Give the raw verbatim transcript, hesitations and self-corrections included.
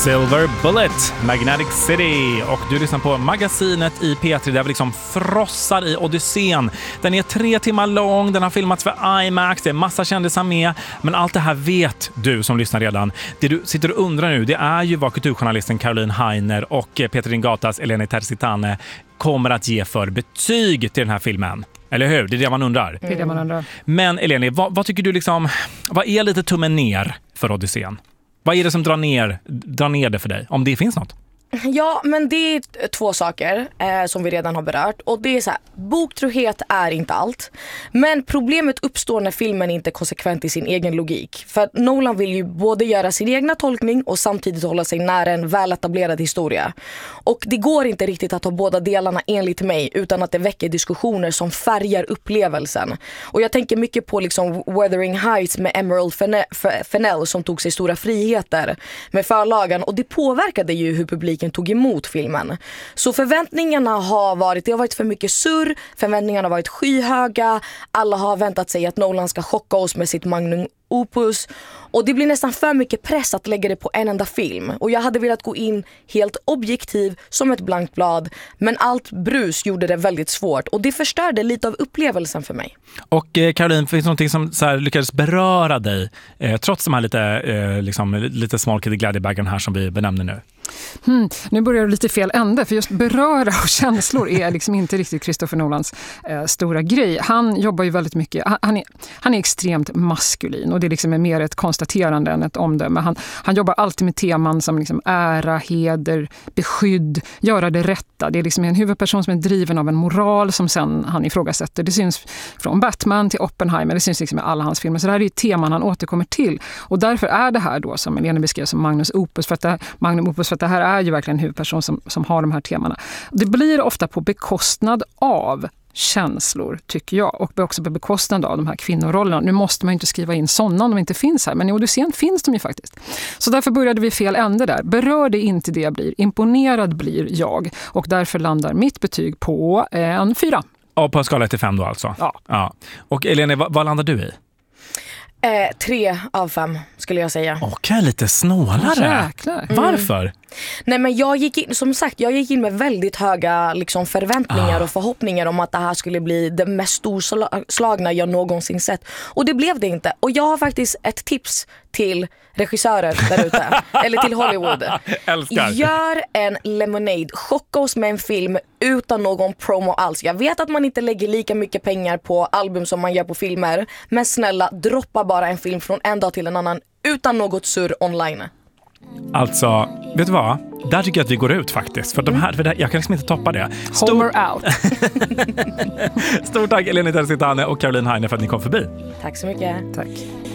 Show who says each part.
Speaker 1: Silver Bullet, Magnetic City, och du lyssnar på Magasinet i P tre där vi liksom frossar i Odysseen. Den är tre timmar lång, den har filmats för IMAX, det är massa kändisar med, men allt det här vet du som lyssnar redan. Det du sitter och undrar nu, det är ju vad kulturjournalisten Caroline Heiner och Peter Ingatas Eleni Terzitane kommer att ge för betyg till den här filmen. Eller hur? Det är det man undrar.
Speaker 2: Det är det man undrar.
Speaker 1: Men Eleni, vad, vad tycker du liksom, vad är lite tummen ner för Odysseen? Vad är det som drar ner, drar ner det för dig? Om det finns något?
Speaker 3: Ja, men det är två saker eh, som vi redan har berört. Och det är så här, boktrohet är inte allt. Men problemet uppstår när filmen inte är konsekvent i sin egen logik. För att Nolan vill ju både göra sin egna tolkning och samtidigt hålla sig nära en väletablerad historia. Och det går inte riktigt att ha båda delarna enligt mig utan att det väcker diskussioner som färgar upplevelsen. Och jag tänker mycket på liksom Wuthering Heights med Emerald Fennell som tog sig stora friheter med förlagan. Och det påverkade ju hur publiken tog emot filmen. Så förväntningarna har varit, det har varit för mycket surr, förväntningarna har varit skyhöga, alla har väntat sig att Nolan ska chocka oss med sitt magnum opus, och det blir nästan för mycket press att lägga det på en enda film. Och jag hade velat gå in helt objektiv som ett blankt blad, men allt brus gjorde det väldigt svårt och det förstörde lite av upplevelsen för mig.
Speaker 1: Och eh, Caroline, finns det någonting som så här, lyckades beröra dig eh, trots de här lite, eh, liksom, lite smalkade glädjebaggarna här som vi benämner nu?
Speaker 2: Hmm, nu börjar det lite fel ände, för just beröra och känslor är liksom inte riktigt Christopher Nolans eh, stora grej. Han jobbar ju väldigt mycket, han, han, är, han är extremt maskulin och det liksom är mer ett konstaterande än ett omdöme. Han, han jobbar alltid med teman som liksom ära, heder, beskydd, göra det rätta. Det är liksom en huvudperson som är driven av en moral som sen han ifrågasätter. Det syns från Batman till Oppenheimer, det syns liksom i alla hans filmer. Så det här är ju teman han återkommer till. Och därför är det här då, som Eleni beskrev, som Magnus opus, för att det här, Magnum opus, för att det här är ju verkligen en huvudperson som, som har de här temana. Det blir ofta på bekostnad av känslor, tycker jag, och också på bekostnad av de här kvinnorollerna. Nu måste man ju inte skriva in sådana om de inte finns här, men i Odysseen finns de ju faktiskt. Så därför började vi fel ände där. Berör det inte det jag blir. Imponerad blir jag, och därför landar mitt betyg på en fyra.
Speaker 1: Ja, på en skala till fem då alltså?
Speaker 2: Ja.
Speaker 1: Ja. Och Eleni, vad, vad landar du i?
Speaker 3: Eh, tre av fem skulle jag säga.
Speaker 1: Okej, lite snålare.
Speaker 2: Jäklar.
Speaker 1: Varför?
Speaker 3: Mm. Nej, men jag gick in, som sagt, jag gick in med väldigt höga liksom, förväntningar ah. och förhoppningar om att det här skulle bli det mest storslagna jag någonsin sett. Och det blev det inte. Och jag har faktiskt ett tips till regissörer där ute, eller till Hollywood.
Speaker 1: Älskar.
Speaker 3: Gör en Lemonade. Chocka oss med en film utan någon promo alls. Jag vet att man inte lägger lika mycket pengar på album som man gör på filmer, men snälla, droppa bara en film från en dag till en annan utan något surr online.
Speaker 1: Alltså, vet du vad? Där tycker jag att vi går ut faktiskt. För de här, för det, jag kan liksom inte toppa det.
Speaker 2: Stor... Homer out.
Speaker 1: Stort tack Eleni Terzitane och Caroline Heiner för att ni kom förbi.
Speaker 3: Tack så mycket.
Speaker 2: Tack.